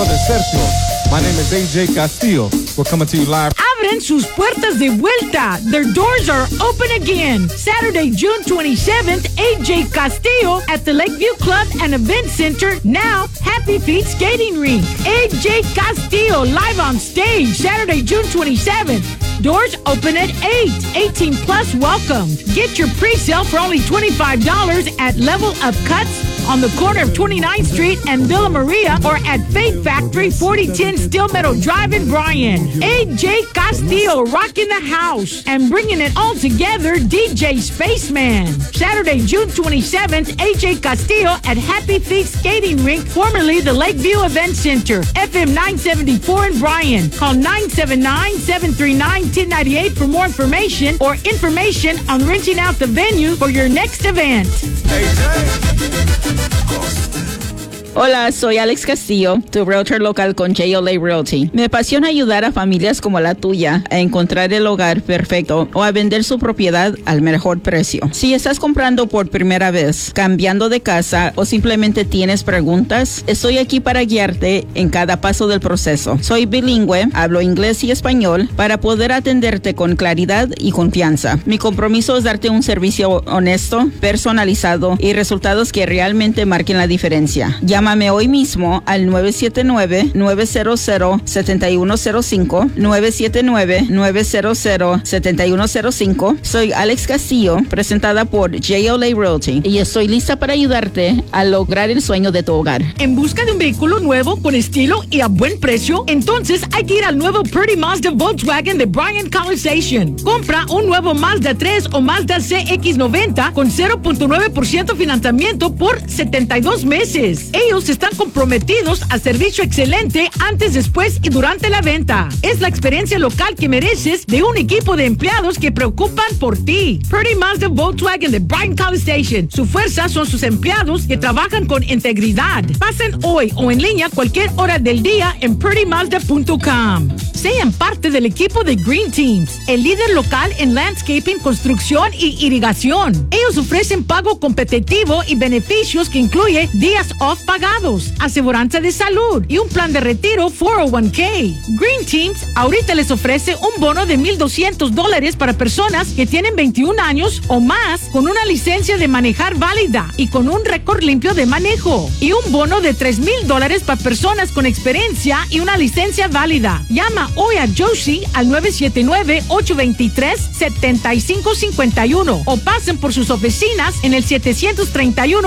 de Sergio. My name is AJ Castillo. We're coming to you live. Abren sus puertas de vuelta. Their doors are open again. Saturday, June 27th, AJ Castillo at the Lakeview Club and Event Center. Now, Happy Feet Skating Rink. AJ Castillo live on stage. Saturday, June 27th. Doors open at 8. 18 plus welcome. Get your pre-sale for only $25 at Level Up Cuts on the corner of 29th Street and Villa Maria, or at Fate Factory, 4010 Steel Meadow Drive in Bryan. AJ Castillo rocking the house and bringing it all together, DJ Spaceman. Saturday, June 27th, AJ Castillo at Happy Feet Skating Rink, formerly the Lakeview Event Center, FM 974 in Bryan. Call 979-739-1098 for more information or information on renting out the venue for your next event. Hola, soy Alex Castillo, tu realtor local con JLA Realty. Me apasiona ayudar a familias como la tuya a encontrar el hogar perfecto o a vender su propiedad al mejor precio. Si estás comprando por primera vez, cambiando de casa o simplemente tienes preguntas, estoy aquí para guiarte en cada paso del proceso. Soy bilingüe, hablo inglés y español para poder atenderte con claridad y confianza. Mi compromiso es darte un servicio honesto, personalizado y resultados que realmente marquen la diferencia. Llámame hoy mismo al 979-900-7105, 979-900-7105. Soy Alex Castillo, presentada por JLA Realty, y estoy lista para ayudarte a lograr el sueño de tu hogar. ¿En busca de un vehículo nuevo, con estilo y a buen precio? Entonces hay que ir al nuevo Purdy Mazda Volkswagen de Bryan College Station. Compra un nuevo Mazda 3 o Mazda CX-90 con 0.9% financiamiento por 72 meses. Ellos están comprometidos a servicio excelente antes, después y durante la venta. Es la experiencia local que mereces de un equipo de empleados que preocupan por ti. Purdy Mazda Volkswagen de Bryan College Station. Su fuerza son sus empleados que trabajan con integridad. Pasen hoy o en línea cualquier hora del día en purdymazda.com. Sean parte del equipo de Green Teams, el líder local en landscaping, construcción y irrigación. Ellos ofrecen pago competitivo y beneficios que incluye días off pagados, aseguranza de salud y un plan de retiro 401k. Green Teams ahorita les ofrece un bono de $1,200 para personas que tienen 21 años o más con una licencia de manejar válida y con un récord limpio de manejo, y un bono de $3,000 para personas con experiencia y una licencia válida. Llama hoy a Josie al 979-823-7551 o pasen por sus oficinas en el 731